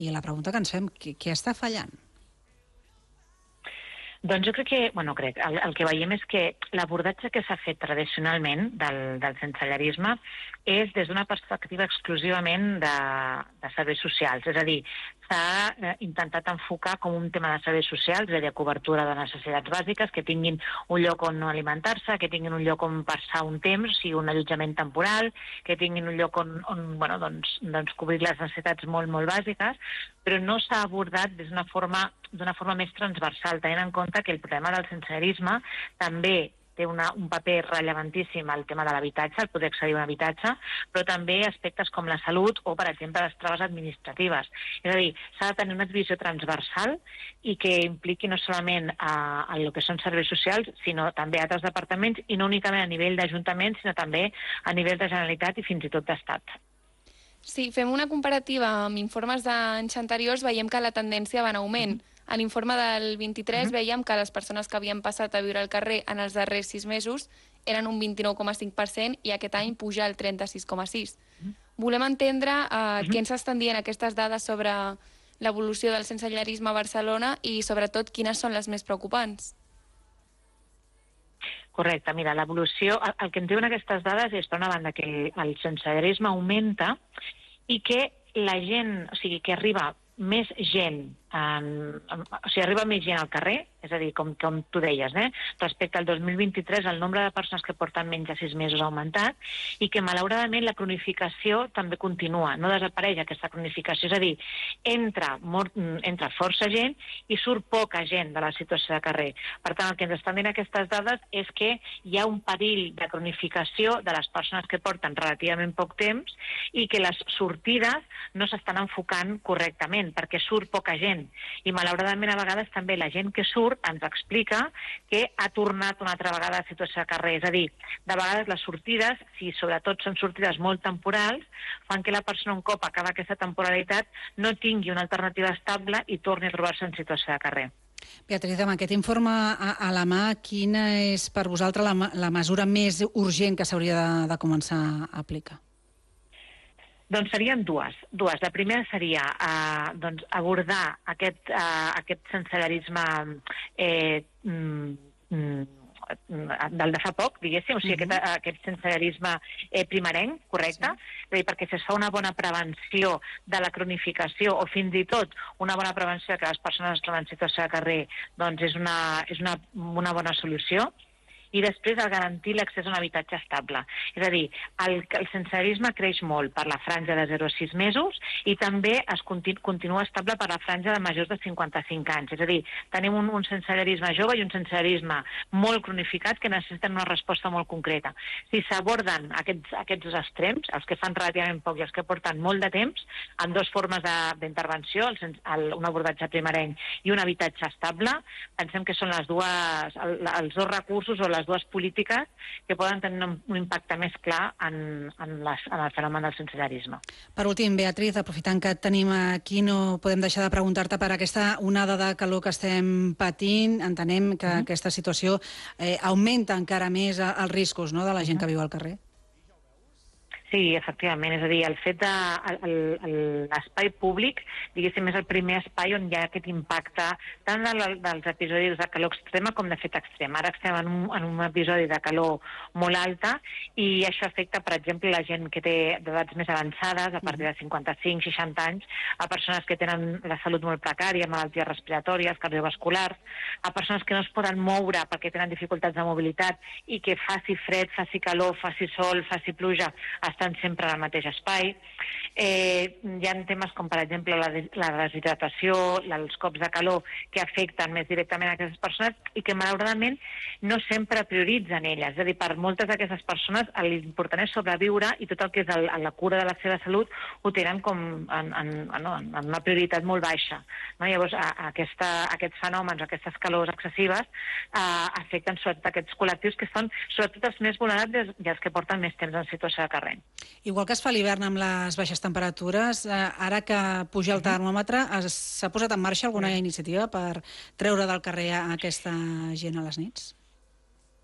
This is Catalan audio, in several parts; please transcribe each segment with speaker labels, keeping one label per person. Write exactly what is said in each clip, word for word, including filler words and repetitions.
Speaker 1: I la pregunta que ens fem, què, què està fallant?
Speaker 2: Doncs jo crec que, bueno, crec, el, el que veiem és que l'abordatge que s'ha fet tradicionalment del, del sensellarisme és des d'una perspectiva exclusivament de, de serveis socials. És a dir, s'ha eh, intentat enfocar com un tema de serveis socials, és a dir, cobertura de necessitats bàsiques, que tinguin un lloc on alimentar-se, que tinguin un lloc on passar un temps, o sigui, un allotjament temporal, que tinguin un lloc on, on bueno, doncs, doncs cobrir les necessitats molt, molt bàsiques, però no s'ha abordat des d'una forma d'una forma més transversal, tenint en compte que el problema del sensellarisme també té una, un paper relevantíssim al tema de l'habitatge, el poder accedir a un habitatge, però també aspectes com la salut o, per exemple, les traves administratives. És a dir, s'ha de tenir una visió transversal i que impliqui no solament a, a el que són serveis socials, sinó també a altres departaments, i no únicament a nivell d'Ajuntament, sinó també a nivell de Generalitat i fins i tot d'Estat.
Speaker 3: Si fem una comparativa amb informes d'anys anteriors, veiem que la tendència va en augment. A l'informe del vint-i-tres uh -huh. veiem que les persones que havien passat a viure al carrer en els darrers sis mesos eren un vint-i-nou coma cinc per cent i aquest any puja al trenta-sis coma sis per cent. Uh -huh. Volem entendre uh, uh -huh. què ens estan dient aquestes dades sobre l'evolució del sensellarisme a Barcelona i, sobretot, quines són les més preocupants.
Speaker 2: Correcte, mira, l'evolució, el, el que ens diuen aquestes dades és, per una banda, que el sensellarisme augmenta i que la gent, o sigui, que arriba més gent, en, en, o sigui, arriba més gent al carrer, és a dir, com, com tu deies, eh? Respecte al dos mil vint-i-tres, el nombre de persones que porten menys de sis mesos ha augmentat i que, malauradament, la cronificació també continua, no desapareix aquesta cronificació, és a dir, entra, mort, entra força gent i surt poca gent de la situació de carrer. Per tant, el que ens estan dient aquestes dades és que hi ha un perill de cronificació de les persones que porten relativament poc temps i que les sortides no s'estan enfocant correctament, perquè surt poca gent. I, malauradament, a vegades també la gent que surt ens explica que ha tornat una altra vegada a la situació de carrer. És a dir, de vegades les sortides, si sobretot són sortides molt temporals, fan que la persona, un cop acaba aquesta temporalitat, no tingui una alternativa estable i torni a trobar-se en situació de carrer.
Speaker 1: Beatriz, amb aquest informe a, a la mà, quina és per vosaltres la, la mesura més urgent que s'hauria de, de començar a aplicar?
Speaker 2: Doncs serien dues. dues. La primera seria eh, doncs, abordar aquest, eh, aquest sensellarisme eh, mm, mm, del de fa poc, diguéssim, o sigui, uh-huh. aquest, aquest sensellarisme eh, primerenc, correcte? Sí. És a dir, perquè si es fa una bona prevenció de la cronificació o fins i tot una bona prevenció que les persones es troben en situació de carrer, doncs és una, és una, una bona solució. I després el garantir l'accés a un habitatge estable. És a dir, el, el sensellarisme creix molt per la franja de zero a sis mesos i també es continu, continua estable per la franja de majors de cinquanta-cinc anys. És a dir, tenim un, un sensellarisme jove i un sensellarisme molt cronificat que necessiten una resposta molt concreta. Si s'aborden aquests, aquests dos extrems, els que fan relativament poc i els que porten molt de temps, amb dues formes d'intervenció, un abordatge primerenc i un habitatge estable, pensem que són les dues, el, els dos recursos o les les dues polítiques que poden tenir un impacte més clar en, en, les, en el fenomen del sensellarisme.
Speaker 1: Per últim, Beatriz, aprofitant que et tenim aquí, no podem deixar de preguntar-te per aquesta onada de calor que estem patint. Entenem que uh-huh. aquesta situació eh, augmenta encara més els riscos, no?, de la gent uh-huh. que viu al carrer.
Speaker 2: Sí, efectivament. És a dir, el fet de l'espai públic, diguéssim, és el primer espai on hi ha aquest impacte tant dels episodis de calor extrema com de fet extrema. Ara estem en un, en un episodi de calor molt alta i això afecta, per exemple, la gent que té edats més avançades, a partir de cinquanta-cinc seixanta anys, a persones que tenen la salut molt precària, malalties respiratòries, cardiovasculars, a persones que no es poden moure perquè tenen dificultats de mobilitat i que faci fred, faci calor, faci sol, faci pluja, estan sempre al mateix espai. Eh, hi ha temes com, per exemple, la, la deshidratació, els cops de calor que afecten més directament a aquestes persones i que, malauradament, no sempre prioritzen elles. És a dir, per moltes d'aquestes persones l'important és sobreviure i tot el que és el, la cura de la seva salut ho tenen com en, en, en, en una prioritat molt baixa. No? Llavors, a, a aquesta, aquests fenòmens, aquestes calors excessives, eh, afecten sobretot aquests col·lectius que són sobretot els més vulnerables i els que porten més temps en situació de carrer.
Speaker 1: Igual que es fa l'hivern amb les baixes temperatures, eh, ara que puja el termòmetre, s'ha posat en marxa alguna iniciativa per treure del carrer a aquesta gent a les nits?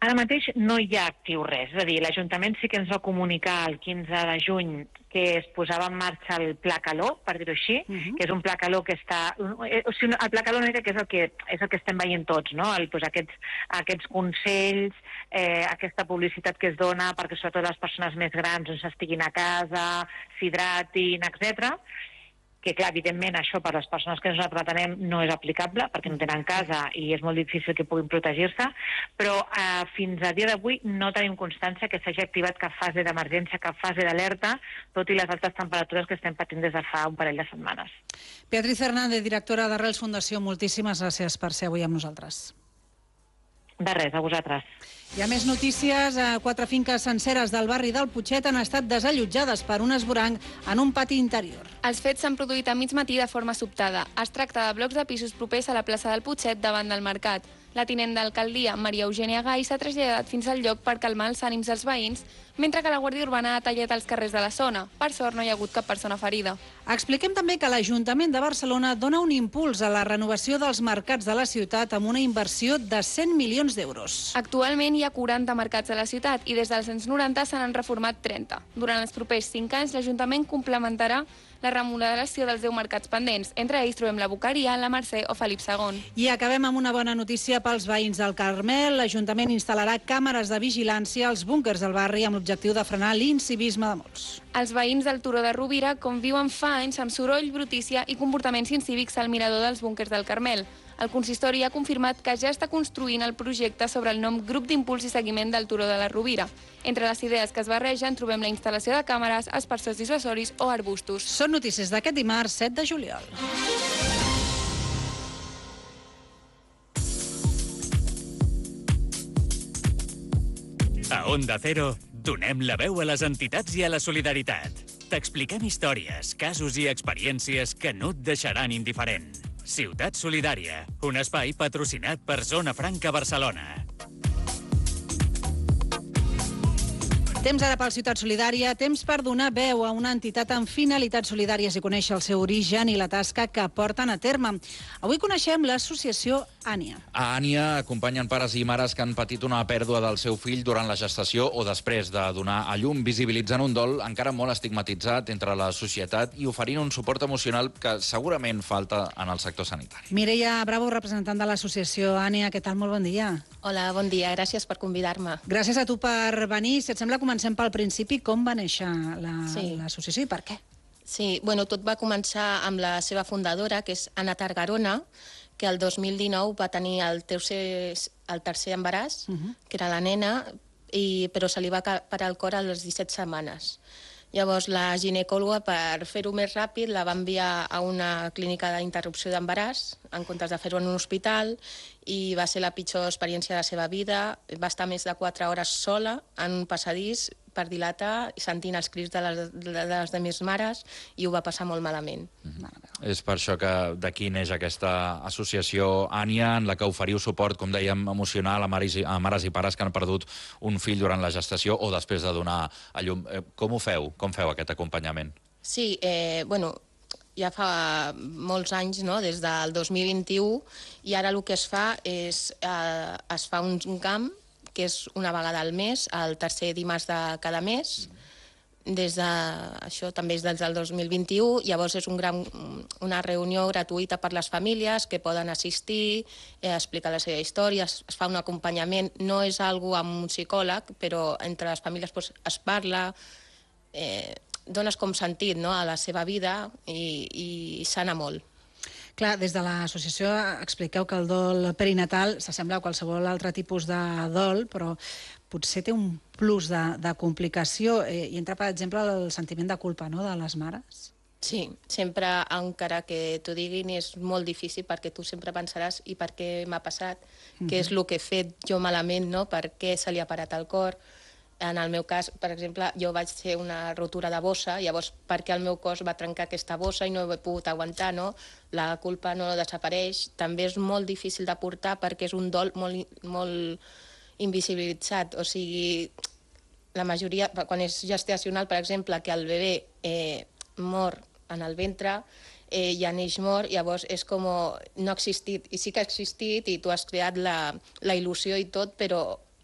Speaker 2: Ara mateix no hi ha actiu res, és a dir, l'Ajuntament sí que ens va comunicar el quinze de juny que es posava en marxa el Pla Calor, per dir-ho així, uh -huh. que és un Pla Calor que està... O sigui, el Pla Calor una mica que és el que, és el que estem veient tots, no? El, doncs, aquests, aquests consells, eh, aquesta publicitat que es dona perquè sobretot les persones més grans doncs, estiguin a casa, s'hidratin, etcètera. Que, clar, evidentment, això per les persones que nosaltres atenem no és aplicable, perquè no tenen casa i és molt difícil que puguin protegir-se, però eh, fins a dia d'avui no tenim constància que s'hagi activat cap fase d'emergència, cap fase d'alerta, tot i les altes temperatures que estem patint des de fa un parell de setmanes.
Speaker 1: Beatriz Fernández, directora d'Arrels Fundació, moltíssimes gràcies per ser avui amb nosaltres.
Speaker 2: De res, a vosaltres.
Speaker 1: Hi ha més notícies. Quatre finques senceres del barri del Putxet han estat desallotjades per un esvoranc en un pati interior.
Speaker 3: Els fets s'han produït a mig matí de forma sobtada. Es tracta de blocs de pisos propers a la plaça del Putxet davant del mercat. La tinent d'alcaldia, Maria Eugènia Gai, s'ha traslladat fins al lloc per calmar els ànims dels veïns, mentre que la Guàrdia Urbana ha tallat els carrers de la zona. Per sort, no hi ha hagut cap persona ferida.
Speaker 1: Expliquem també que l'Ajuntament de Barcelona dona un impuls a la renovació dels mercats de la ciutat amb una inversió de cent milions d'euros.
Speaker 3: Actualment hi ha quaranta mercats a la ciutat i des dels anys noranta se n'han reformat trenta. Durant els propers cinc anys, l'Ajuntament complementarà la remodelació dels deu mercats pendents. Entre ells trobem la Boqueria, la Mercè o Felip segon.
Speaker 1: I acabem amb una bona notícia pels veïns del Carmel. L'Ajuntament instal·larà càmeres de vigilància als búnquers del barri amb l'objectiu de frenar l'incivisme de molts.
Speaker 3: Els veïns del Turó de Rovira conviuen fa anys amb soroll, brutícia i comportaments incívics al mirador dels búnquers del Carmel. El consistori ha confirmat que ja està construint el projecte sobre el nom Grup d'Impuls i Seguiment del Turó de la Rovira. Entre les idees que es barregen trobem la instal·lació de càmeres, aspersors dissuasoris o arbustos.
Speaker 1: Són notícies d'aquest dimarts, set de juliol.
Speaker 4: A Onda Cero, donem la veu a les entitats i a la solidaritat. T'expliquem històries, casos i experiències que no et deixaran indiferent. Ciutat Solidària, un espai patrocinat per Zona Franca Barcelona.
Speaker 1: Temps ara pel Ciutat Solidària, temps per donar veu a una entitat amb finalitats solidàries i conèixer el seu origen i la tasca que porten a terme. Avui coneixem l'associació Ània.
Speaker 5: A Ània acompanyen pares i mares que han patit una pèrdua del seu fill durant la gestació o després de donar a llum, visibilitzant un dol encara molt estigmatitzat entre la societat i oferint un suport emocional que segurament falta en el sector sanitari.
Speaker 1: Mireia Bravo, representant de l'associació Ània, què tal? Molt bon dia.
Speaker 6: Hola, bon dia. Gràcies per convidar-me.
Speaker 1: Gràcies a tu per venir. Si et sembla, comencem pel principi. Com va néixer
Speaker 6: Sí.
Speaker 1: l'associació i per què?
Speaker 6: Sí, bueno, tot va començar amb la seva fundadora, que és Anna Targarona, que el dos mil dinou va tenir el tercer, el tercer embaràs,
Speaker 1: Uh-huh.
Speaker 6: que era la nena, i, però se li va parar el cor a les disset setmanes. Llavors, la ginecòloga, per fer-ho més ràpid, la va enviar a una clínica d'interrupció d'embaràs, en comptes de fer-ho en un hospital, i va ser la pitjor experiència de la seva vida. Va estar més de quatre hores sola en un passadís per dilatar, sentint els crits de les, de les demés mares, i ho va passar molt malament.
Speaker 5: Mm-hmm. És per això que d'aquí neix aquesta associació Ània, en la que oferiu suport, com dèiem, emocional a mares, i, a mares i pares que han perdut un fill durant la gestació o després de donar a llum. Eh, com ho feu? Com feu aquest acompanyament?
Speaker 6: Sí, eh, bueno, ja fa molts anys, no?, des del dos mil vint-i-u, i ara el que es fa és eh, es fa un camp, que és una vegada al mes, el tercer dimarts de cada mes, des de, això també és des del dos mil vint-i-u, llavors és un gran, una reunió gratuïta per les famílies que poden assistir, eh, explicar la seva història, es, es fa un acompanyament, no és algo amb un psicòleg, però entre les famílies pues, es parla, eh, dones com sentit, no?, a la seva vida i, i sana molt.
Speaker 1: Clar, des de l'associació expliqueu que el dol perinatal s'assembla a qualsevol altre tipus de dol, però potser té un plus de, de complicació eh, i entra, per exemple, el sentiment de culpa, no?, de les mares.
Speaker 6: Sí, sempre, encara que t'ho diguin, és molt difícil perquè tu sempre pensaràs i per què m'ha passat, uh-huh. què és el que he fet jo malament, no?, per què se li ha parat el cor. En el meu cas, per exemple, jo vaig fer una rotura de bossa, llavors perquè el meu cos va trencar aquesta bossa i no he pogut aguantar, no? La culpa no desapareix. També és molt difícil de portar perquè és un dol molt, molt invisibilitzat. O sigui, la majoria, quan és gestacional, per exemple, que el bebè eh, mor en el ventre, eh, ja neix mort, llavors és com no ha existit. I sí que ha existit i tu has creat la, la il·lusió i tot, però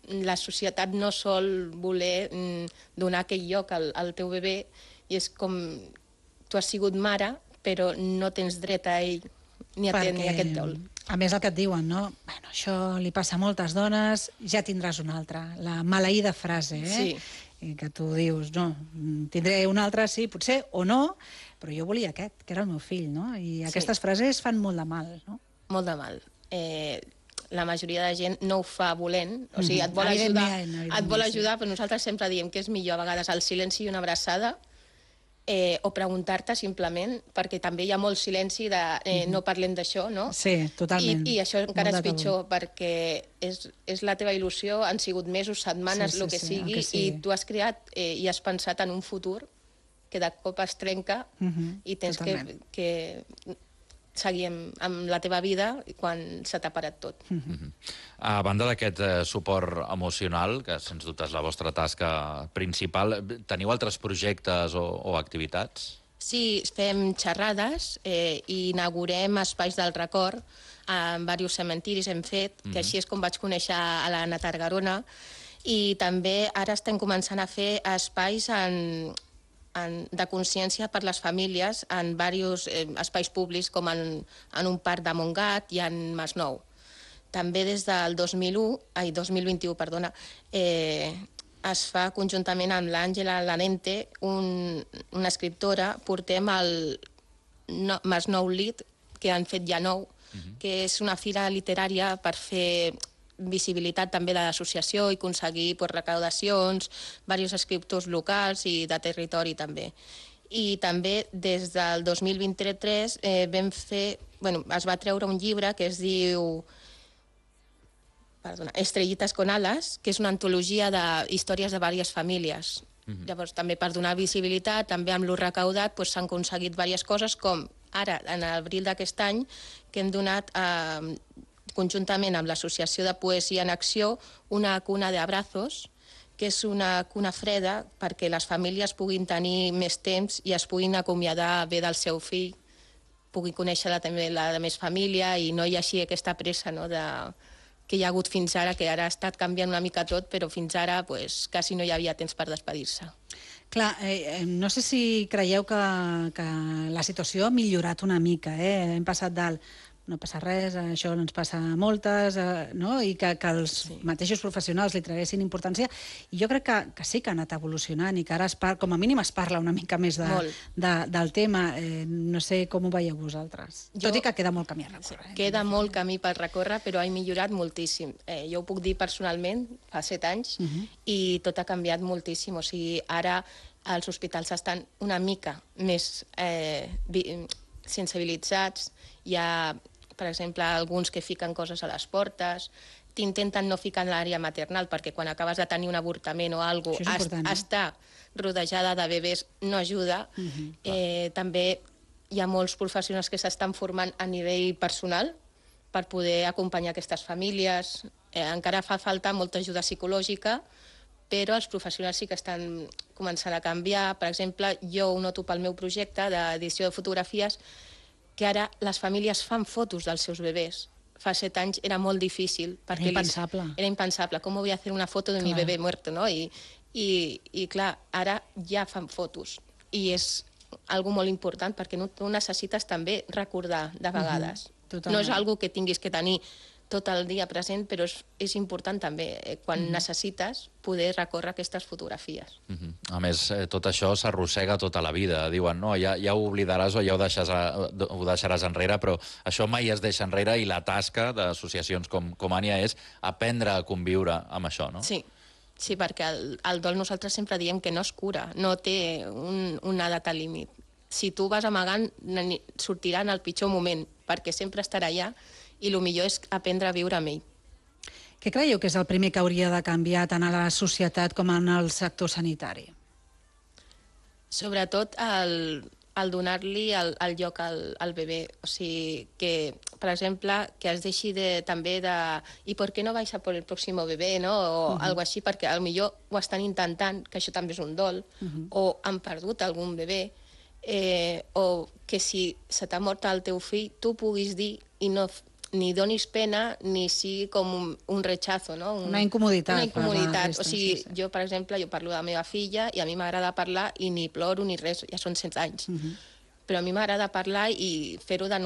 Speaker 6: la societat no sol voler mm, donar aquell lloc al, al teu bebè i és com tu has sigut mare però no tens dret a ell ni a tenir aquest dol.
Speaker 1: A més, el que et diuen, no? Bueno, això li passa a moltes dones, ja tindràs una altra. La maleïda frase, eh?
Speaker 6: Sí.
Speaker 1: I que tu dius, no, tindré una altra, sí, potser, o no, però jo volia aquest, que era el meu fill, no? I aquestes
Speaker 6: Sí.
Speaker 1: frases fan molt de mal, no?
Speaker 6: Molt de mal. Eh, la majoria de gent no ho fa volent, o sigui, et vol
Speaker 1: Evidentment,
Speaker 6: ajudar,
Speaker 1: evidentment,
Speaker 6: et vol
Speaker 1: sí.
Speaker 6: ajudar, però nosaltres sempre diem que és millor a vegades el silenci i una abraçada, eh, o preguntar-te simplement, perquè també hi ha molt silenci de eh, no parlem d'això, no?
Speaker 1: Sí, totalment.
Speaker 6: I, I això encara
Speaker 1: Molt
Speaker 6: és
Speaker 1: de tabú.
Speaker 6: pitjor, perquè és, és la teva il·lusió, han sigut mesos, setmanes,
Speaker 1: Sí, sí,
Speaker 6: el que
Speaker 1: sí, el
Speaker 6: sigui,
Speaker 1: que sigui.
Speaker 6: i tu has creat eh, i has pensat en un futur que de cop es trenca
Speaker 1: Mhm,
Speaker 6: i tens que,
Speaker 1: totalment.
Speaker 6: que seguir amb, amb la teva vida quan se t'ha parat tot.
Speaker 5: A banda d'aquest eh, suport emocional, que sens dubte és la vostra tasca principal, teniu altres projectes o, o activitats?
Speaker 6: Sí, fem xerrades eh, i inaugurem espais del record en diversos cementiris hem fet, que així és com vaig conèixer a l'Anna Targarona, i també ara estem començant a fer espais en, en, de consciència per les famílies en diversos eh, espais públics, com en, en un parc de Montgat i en Masnou. També des del dos mil u, ai, dos mil vint-i-u, perdona, eh, es fa conjuntament amb l'Àngela Lanente, un, una escriptora, portem el no, Masnou Lit, que han fet ja nou, que és una fira literària per fer visibilitat també de l'associació i aconseguir pues, recaudacions, diversos escriptors locals i de territori també. I també des del dos mil vint-i-tres eh, vam fer, bueno, es va treure un llibre que es diu perdona, Estrellitas con alas, que és una antologia de històries de diverses famílies. Mm-hmm. Llavors, també per donar visibilitat, també amb lo recaudat pues, s'han aconseguit diverses coses, com ara, en abril d'aquest any, que hem donat eh, conjuntament amb l'Associació de Poesia en Acció una cuna d'abrazos, que és una cuna freda perquè les famílies puguin tenir més temps i es puguin acomiadar bé del seu fill, puguin conèixer la, també la de més família i no hi hagi aquesta pressa, no, de, que hi ha hagut fins ara, que ara ha estat canviant una mica tot, però fins ara pues, quasi no hi havia temps per despedir-se.
Speaker 1: Clar, eh, no sé si creieu que, que la situació ha millorat una mica, eh? Hem passat del no passa res, això ens passa a moltes, eh, no? I que, que els sí. mateixos professionals li traguessin importància. I jo crec que, que sí que ha anat evolucionant i que ara, es par com a mínim, es parla una mica més de, de, del tema. Eh, no sé com ho veieu vosaltres. Jo... Tot i que queda molt camí a recórrer.
Speaker 6: Sí, queda molt camí per recórrer, però ha millorat moltíssim. Eh, jo ho puc dir personalment, fa set anys, uh -huh. i tot ha canviat moltíssim. O sigui, ara els hospitals estan una mica més eh, sensibilitzats, hi ha, per exemple, alguns que fiquen coses a les portes, t'intenten no ficar en l'àrea maternal, perquè quan acabes de tenir un avortament o alguna cosa, eh? estar rodejada de bebès no ajuda. Uh-huh, eh, també hi ha molts professionals que s'estan formant a nivell personal per poder acompanyar aquestes famílies. Eh, encara fa falta molta ajuda psicològica, però els professionals sí que estan començant a canviar. Per exemple, jo ho noto pel meu projecte d'edició de fotografies, que ara les famílies fan fotos dels seus bebès. Fa set anys era molt difícil.
Speaker 1: Era impensable.
Speaker 6: Era impensable. Com voy a hacer una foto de mi bebé muerto, no? I, i, i clar, ara ja fan fotos. I és algo molt important, perquè tu necessites també recordar de vegades. Uh-huh. No és algo que tinguis que tenir tot el dia present, però és, és important també, eh, quan mm. necessites, poder recórrer aquestes fotografies.
Speaker 5: Mm -hmm. A més, eh, tot això s'arrossega tota la vida. Diuen, no, ja, ja ho oblidaràs o ja ho deixaràs, ho deixaràs enrere, però això mai es deixa enrere i la tasca d'associacions com, com Ània és aprendre a conviure amb això, no?
Speaker 6: Sí, sí, perquè el, el dol nosaltres sempre diem que no es cura, no té un, una data límit. Si tu vas amagant, sortirà en el pitjor moment, perquè sempre estarà allà, i el millor és aprendre a viure amb ell.
Speaker 1: Què creieu que és el primer que hauria de canviar tant a la societat com en el sector sanitari?
Speaker 6: Sobretot el, el donar-li el, el lloc al, al bebè. O sigui, que, per exemple, que es deixi de, també de i per què no vais a por el pròximo bebè, no? O uh-huh. algo així, perquè potser ho estan intentant, que això també és un dol, uh-huh. o han perdut algun bebè, eh, o que si se t'ha mort el teu fill, tu puguis dir i no ni donis pena ni sigui com un, un rechazo, no? Un,
Speaker 1: Una incomoditat.
Speaker 6: Una incomoditat.
Speaker 1: Per la
Speaker 6: O sigui,
Speaker 1: resta, sí, sí.
Speaker 6: jo, per exemple, jo parlo de la meva filla i a mi m'agrada parlar i ni ploro ni res, ja són setze anys.
Speaker 1: Mhm.
Speaker 6: Però a mi m'agrada parlar i fer-ho de